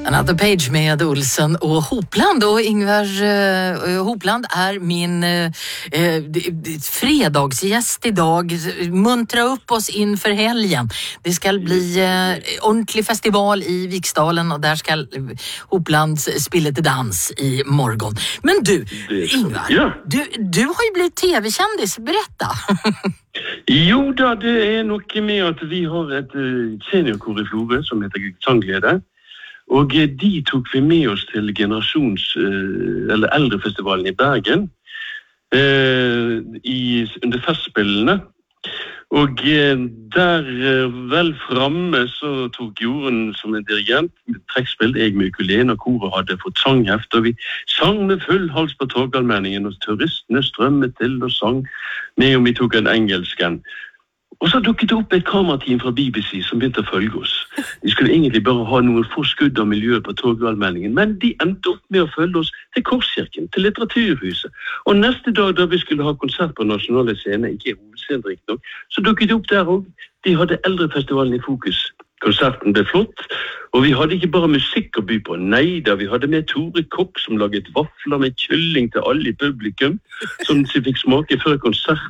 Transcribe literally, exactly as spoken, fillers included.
Another Page med Olsen och Hopland, och Ingvar eh, Hopland är min eh, fredagsgäst idag. Muntra upp oss inför helgen. Det ska bli eh, ordentlig festival i Viksdalen och där ska Hopland spela till dans i morgon. Men du, Ingvar, ja. du, du har ju blivit tv-kändis, berätta. Jo da, det er noe med at vi har et uh, seniorkor i Florø som heter Sangglede. Og uh, de tok vi med oss til generasjons, uh, eller eldrefestivalen i Bergen uh, i, under festspillene. Og uh, der uh, vel fremme så tok Jorunn som en dirigent med trekkspill, jeg med ukulele, og koret hadde fått sangheft, og vi sang med full hals på Torgallmenningen, og turistene strømmet til og sang med om vi tok en engelsken. Og så dukket det opp et kamerateam fra B B C som begynte å følge oss. De skulle egentlig bare ha noen få skudd av miljøet på Torgallmenningen, men de endte opp med å følge oss til Korskirken, til Litteraturhuset. Og neste dag da vi skulle ha konsert på Nasjonale Scene, ikke i hovedscenen riktig nok, så dukket det opp der også. De hadde eldrefestivalen i fokus. Konserten ble flott, og vi hadde ikke bare musikk å by på. Nei da, vi hadde med Tore Kokk som laget vafler med kylling til alle i publikum, som de fikk smake før konserten.